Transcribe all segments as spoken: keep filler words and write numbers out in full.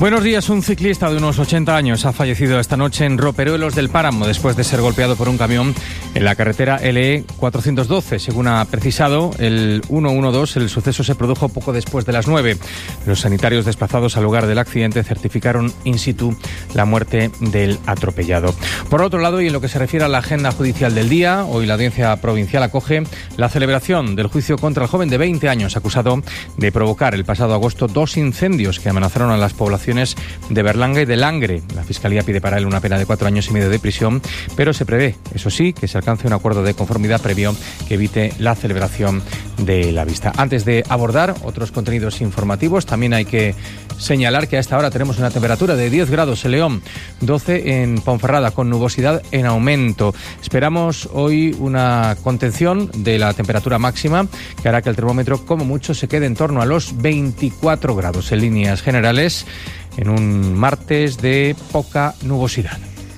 Buenos días. Un ciclista de unos ochenta años ha fallecido esta noche en Roperuelos del Páramo después de ser golpeado por un camión en la carretera L E cuatrocientos doce. Según ha precisado el ciento doce, el suceso se produjo poco después de las nueve. Los sanitarios desplazados al lugar del accidente certificaron in situ la muerte del atropellado. Por otro lado, y en lo que se refiere a la agenda judicial del día, hoy la Audiencia Provincial acoge la celebración del juicio contra el joven de veinte años acusado de provocar el pasado agosto dos incendios que amenazaron a las poblaciones de Berlanga y de Langre. La Fiscalía pide para él una pena de cuatro años y medio de prisión, pero se prevé, eso sí, que se alcance un acuerdo de conformidad previo que evite la celebración de la vista. Antes de abordar otros contenidos informativos, también hay que señalar que a esta hora tenemos una temperatura de diez grados en León, doce en Ponferrada, con nubosidad en aumento. Esperamos hoy una contención de la temperatura máxima que hará que el termómetro, como mucho, se quede en torno a los veinticuatro grados en líneas generales, en un martes de poca nubosidad.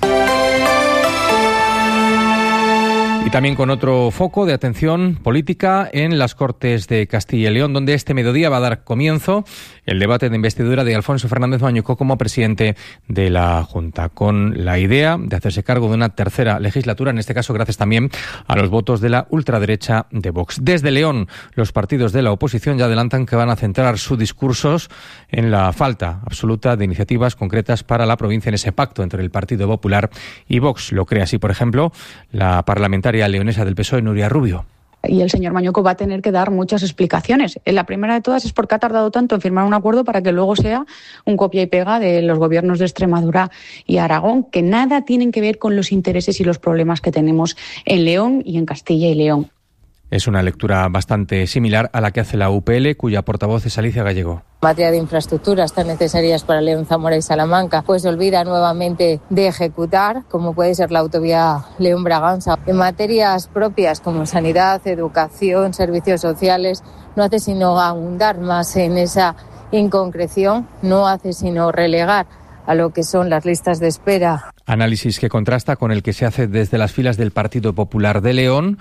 Y también con otro foco de atención política en las Cortes de Castilla y León, donde este mediodía va a dar comienzo el debate de investidura de Alfonso Fernández Mañueco como presidente de la Junta, con la idea de hacerse cargo de una tercera legislatura, en este caso gracias también a los votos de la ultraderecha de Vox. Desde León, los partidos de la oposición ya adelantan que van a centrar sus discursos en la falta absoluta de iniciativas concretas para la provincia en ese pacto entre el Partido Popular y Vox. Lo cree así, por ejemplo, la parlamentaria leonesa del P S O E, Nuria Rubio. Y el señor Mañueco va a tener que dar muchas explicaciones. La primera de todas es por qué ha tardado tanto en firmar un acuerdo para que luego sea un copia y pega de los gobiernos de Extremadura y Aragón, que nada tienen que ver con los intereses y los problemas que tenemos en León y en Castilla y León. Es una lectura bastante similar a la que hace la U P L, cuya portavoz es Alicia Gallego. En materia de infraestructuras tan necesarias para León, Zamora y Salamanca, pues se olvida nuevamente de ejecutar, como puede ser la autovía León-Braganza. En materias propias como sanidad, educación, servicios sociales, no hace sino ahondar más en esa inconcreción, no hace sino relegar a lo que son las listas de espera. Análisis que contrasta con el que se hace desde las filas del Partido Popular de León.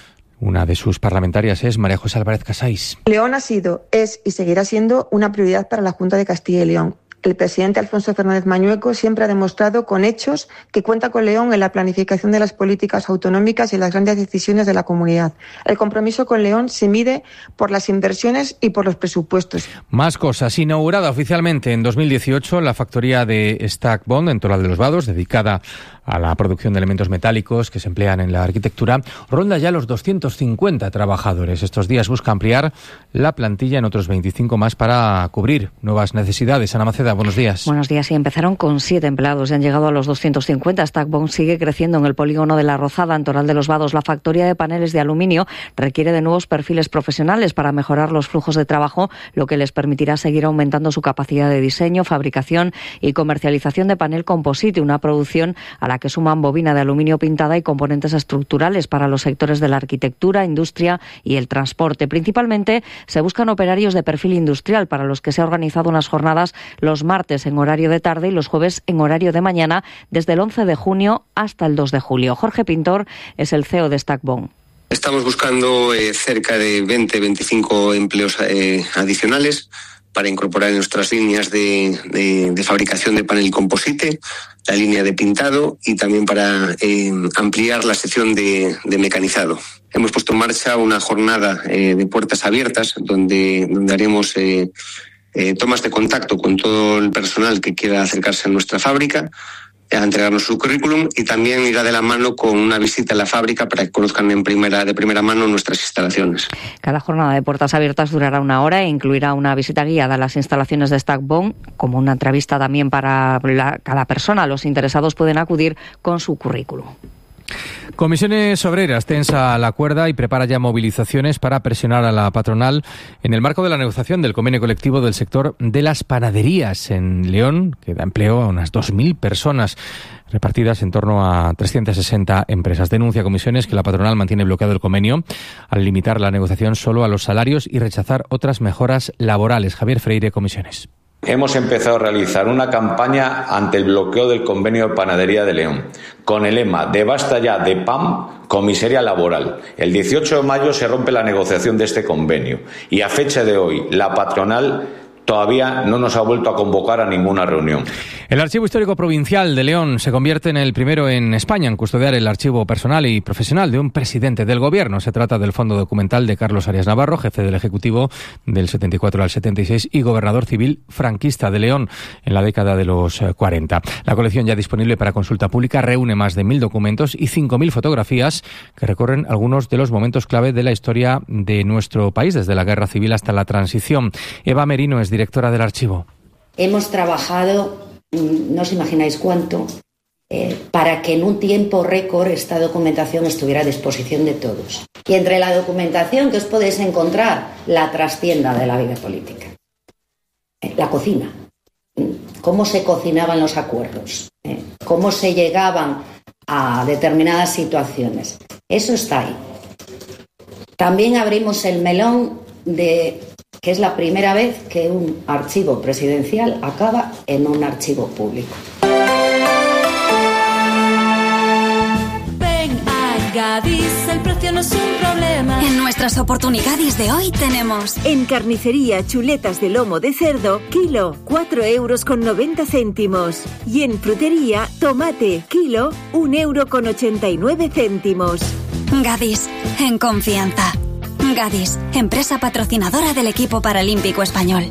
Una de sus parlamentarias es María José Álvarez Casais. León ha sido, es y seguirá siendo una prioridad para la Junta de Castilla y León. El presidente Alfonso Fernández Mañueco siempre ha demostrado con hechos que cuenta con León en la planificación de las políticas autonómicas y las grandes decisiones de la comunidad. El compromiso con León se mide por las inversiones y por los presupuestos. Más cosas. Inaugurada oficialmente en dos mil dieciocho la factoría de Stack Bond en Toral de los Vados, dedicada a la producción de elementos metálicos que se emplean en la arquitectura, ronda ya los doscientos cincuenta trabajadores. Estos días busca ampliar la plantilla en otros veinticinco más para cubrir nuevas necesidades. Ana Maceda, buenos días. Buenos días. Y empezaron con siete empleados y han llegado a los doscientos cincuenta. Stack Bond sigue creciendo en el polígono de La Rozada, en Toral de los Vados. La factoría de paneles de aluminio requiere de nuevos perfiles profesionales para mejorar los flujos de trabajo, lo que les permitirá seguir aumentando su capacidad de diseño, fabricación y comercialización de panel composite, una producción a la que suman bobina de aluminio pintada y componentes estructurales para los sectores de la arquitectura, industria y el transporte. Principalmente se buscan operarios de perfil industrial, para los que se ha organizado unas jornadas los martes en horario de tarde y los jueves en horario de mañana, desde el once de junio hasta el dos de julio. Jorge Pintor es el C E O de Stack Bond. Estamos buscando eh, cerca de veinte a veinticinco empleos eh, adicionales para incorporar en nuestras líneas de, de, de fabricación de panel composite, la línea de pintado y también para eh, ampliar la sección de, de mecanizado. Hemos puesto en marcha una jornada eh, de puertas abiertas donde, donde haremos eh, eh, tomas de contacto con todo el personal que quiera acercarse a nuestra fábrica, a entregarnos su currículum, y también irá de la mano con una visita a la fábrica para que conozcan en primera, de primera mano nuestras instalaciones. Cada jornada de puertas abiertas durará una hora e incluirá una visita guiada a las instalaciones de Stack Bond, como una entrevista también para la, cada persona. Los interesados pueden acudir con su currículum. Comisiones Obreras tensa la cuerda y prepara ya movilizaciones para presionar a la patronal en el marco de la negociación del convenio colectivo del sector de las panaderías en León, que da empleo a unas dos mil personas repartidas en torno a trescientas sesenta empresas. Denuncia Comisiones que la patronal mantiene bloqueado el convenio al limitar la negociación solo a los salarios y rechazar otras mejoras laborales. Javier Freire, Comisiones. Hemos empezado a realizar una campaña ante el bloqueo del convenio de panadería de León, con el lema de basta ya de P A M con miseria laboral. El dieciocho de mayo se rompe la negociación de este convenio y a fecha de hoy la patronal todavía no nos ha vuelto a convocar a ninguna reunión. El Archivo Histórico Provincial de León se convierte en el primero en España en custodiar el archivo personal y profesional de un presidente del Gobierno. Se trata del fondo documental de Carlos Arias Navarro, jefe del Ejecutivo del setenta y cuatro al setenta y seis y gobernador civil franquista de León en la década de los cuarenta. La colección, ya disponible para consulta pública, reúne más de mil documentos y cinco mil fotografías que recorren algunos de los momentos clave de la historia de nuestro país, desde la Guerra Civil hasta la Transición. Eva Merino es directora del archivo. Hemos trabajado, no os imagináis cuánto, eh, para que en un tiempo récord esta documentación estuviera a disposición de todos. Y entre la documentación que os podéis encontrar, la trastienda de la vida política. Eh, la cocina. Cómo se cocinaban los acuerdos. Eh, cómo se llegaban a determinadas situaciones. Eso está ahí. También abrimos el melón de que es la primera vez que un archivo presidencial acaba en un archivo público. Ven a Gadis, el precio no es un problema. En nuestras oportunidades de hoy tenemos: en carnicería, chuletas de lomo de cerdo, kilo, cuatro euros con noventa céntimos. Y en frutería, tomate, kilo, un euro con ochenta y nueve céntimos. Gadis, en confianza. Gadis, empresa patrocinadora del equipo paralímpico español.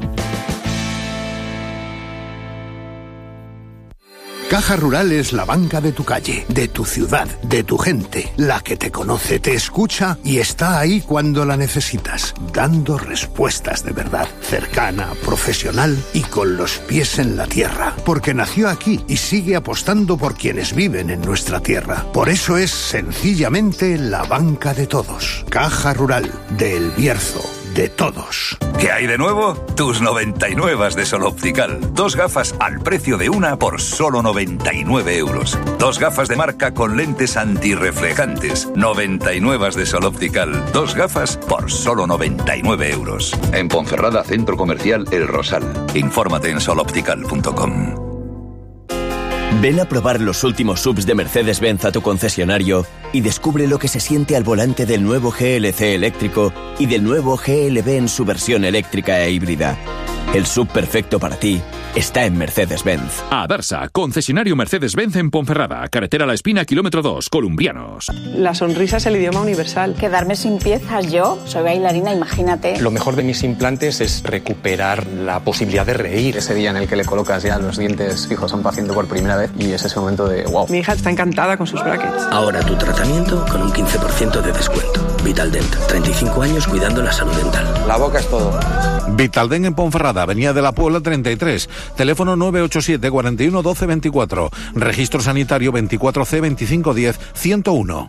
Caja Rural es la banca de tu calle, de tu ciudad, de tu gente, la que te conoce, te escucha y está ahí cuando la necesitas, dando respuestas de verdad, cercana, profesional y con los pies en la tierra, porque nació aquí y sigue apostando por quienes viven en nuestra tierra. Por eso es sencillamente la banca de todos. Caja Rural, de El Bierzo, de todos. ¿Qué hay de nuevo? Tus noventa y nueve de Sol Optical. Dos gafas al precio de una por solo noventa y nueve euros. Dos gafas de marca con lentes antirreflejantes. noventa y nueve de Sol Optical. Dos gafas por solo noventa y nueve euros. En Ponferrada, Centro Comercial El Rosal. Infórmate en sol optical punto com. Ven a probar los últimos S U Vs de Mercedes-Benz a tu concesionario y descubre lo que se siente al volante del nuevo G L C eléctrico y del nuevo G L B en su versión eléctrica e híbrida. El S U V perfecto para ti está en Mercedes-Benz. Adarsa, concesionario Mercedes-Benz en Ponferrada, carretera La Espina, kilómetro dos, Columbianos. La sonrisa es el idioma universal. Quedarme sin piezas yo, soy bailarina, imagínate. Lo mejor de mis implantes es recuperar la posibilidad de reír. Ese día en el que le colocas ya los dientes fijos a un paciente por primera vez y es ese momento de wow. Mi hija está encantada con sus brackets. Ahora tu tratamiento con un quince por ciento de descuento. Vitaldent, treinta y cinco años cuidando la salud dental. La boca es todo. Vitaldent en Ponferrada, Avenida de la Puebla treinta y tres, teléfono nueve ocho siete, cuarenta y uno, doce veinticuatro, registro sanitario veinticuatro C veinticinco diez ciento uno.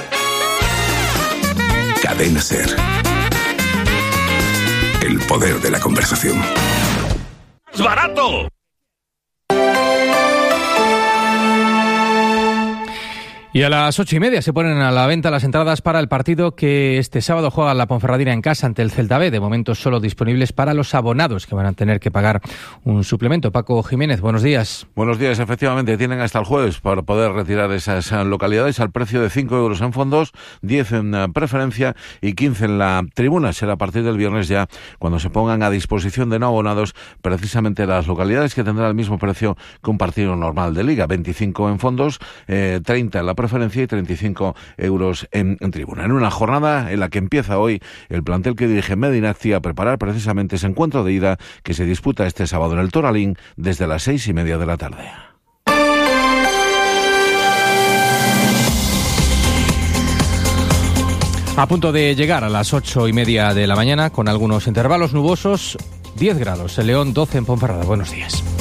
Cadena Ser. El poder de la conversación. ¡Es barato! Y a las ocho y media se ponen a la venta las entradas para el partido que este sábado juega la Ponferradina en casa ante el Celta B. De momento solo disponibles para los abonados, que van a tener que pagar un suplemento. Paco Jiménez, buenos días. Buenos días, efectivamente. Tienen hasta el jueves para poder retirar esas localidades al precio de cinco euros en fondos, diez en preferencia y quince en la tribuna. Será a partir del viernes ya cuando se pongan a disposición de no abonados precisamente las localidades, que tendrán el mismo precio que un partido normal de liga. veinticinco en fondos, eh, treinta en la preferencia y treinta y cinco euros en, en tribuna. En una jornada en la que empieza hoy el plantel que dirige Medinacti a preparar precisamente ese encuentro de ida que se disputa este sábado en el Toralín desde las seis y media de la tarde. A punto de llegar a las ocho y media de la mañana con algunos intervalos nubosos, diez grados en León, doce en Ponferrada. Buenos días.